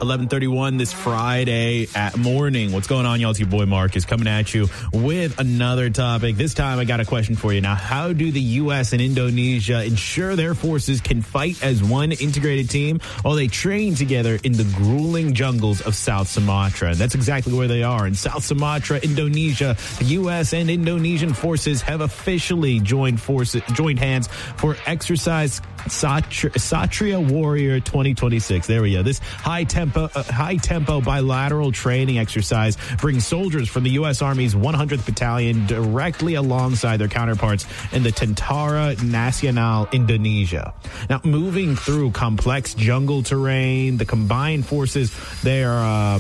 11:31 this Friday at morning. What's going on, y'all? It's your boy Marcus coming at you with another topic. This time I got a question for you. Now, how do the U.S. and Indonesia ensure their forces can fight as one integrated team while they train together in the grueling jungles of South Sumatra? And that's exactly where they are. In South Sumatra, Indonesia, the U.S. and Indonesian forces have officially joined hands for Exercise Satria Warrior 2026. There we go. This high tempo bilateral training exercise brings soldiers from the U.S. Army's 100th Battalion directly alongside their counterparts in the Tentara Nasional Indonesia. Now, moving through complex jungle terrain, the combined forces, they are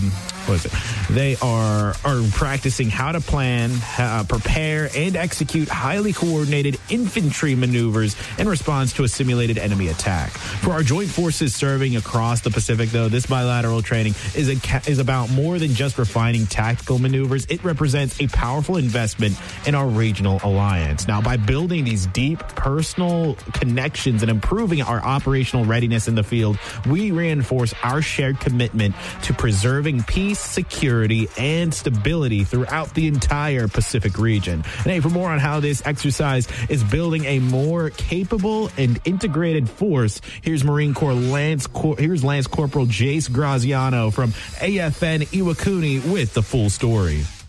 practicing how to plan, prepare, and execute highly coordinated infantry maneuvers in response to a simulated enemy attack. For our joint forces serving across the Pacific, though, this bilateral training is about more than just refining tactical maneuvers. It represents a powerful investment in our regional alliance. Now, by building these deep personal connections and improving our operational readiness in the field, we reinforce our shared commitment to preserving peace, security, and stability throughout the entire Pacific region. And hey, for more on how this exercise is building a more capable and integrated force, here's Marine Corps Lance Corporal Jace Graziano from AFN Iwakuni with the full story.